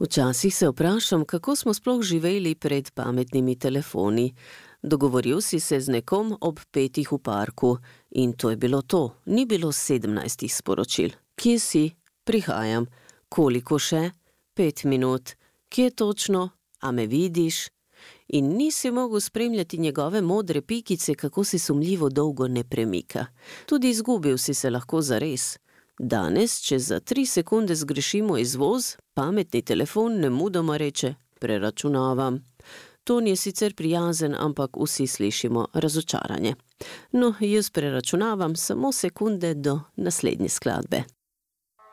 Včasih se vprašam, kako smo sploh živeli pred pametnimi telefoni. Dogovoril si se z nekom ob 5 v parku in to je bilo to, ni bilo 17 sporočil. Kje si? Prihajam. Koliko še? 5 minut. Kje točno? A me vidiš? In nisi mogel spremljati njegove modre pikice, kako se sumljivo dolgo ne premika. Tudi izgubil si se lahko zares. Danes, če za 3 sekunde zgrešimo izvoz, pametni telefon nemudoma reče: preračunavam. Ton je sicer prijazen, ampak vsi slišimo razočaranje. No, jaz preračunavam samo sekunde do naslednje skladbe.